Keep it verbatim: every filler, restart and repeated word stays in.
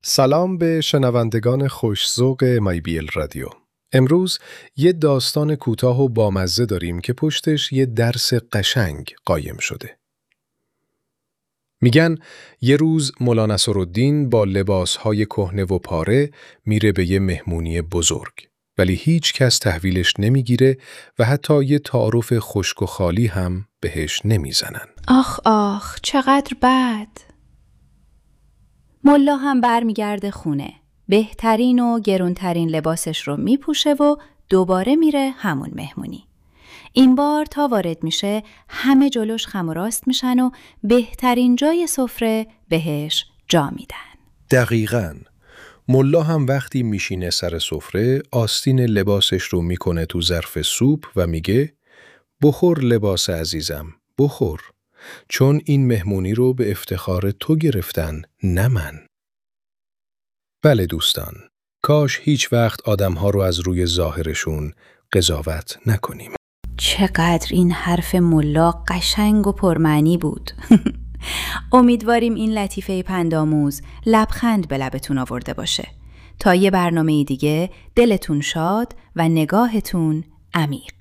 سلام به شنوندگان خوش‌ذوق مایبیل رادیو. امروز یه داستان کوتاه و بامزه داریم که پشتش یه درس قشنگ قایم شده. میگن یه روز مولا نصرالدین با لباسهای کهنه و پاره میره به یه مهمونی بزرگ، ولی هیچ کس تحویلش نمیگیره و حتی یه تعارف خشک و خالی هم بهش نمیزنن. آخ آخ چقدر بد. ملا هم برمیگرده خونه. بهترین و گرونترین لباسش رو میپوشه و دوباره میره همون مهمونی. این بار تا وارد میشه همه جلوش خم و راست میشن و بهترین جای سفره بهش جا میدن. دقیقاً. ملا هم وقتی میشینه سر سفره آستین لباسش رو میکنه تو ظرف سوپ و میگه بخور لباس عزیزم، بخور. چون این مهمونی رو به افتخار تو گرفتن، نه من. بله دوستان، کاش هیچ وقت آدم‌ها رو از روی ظاهرشون قضاوت نکنیم. چقدر این حرف ملا قشنگ و پرمعنی بود. امیدواریم این لطیفه پندآموز لبخند به لبتون آورده باشه. تا یه برنامه دیگه دلتون شاد و نگاهتون عمیق.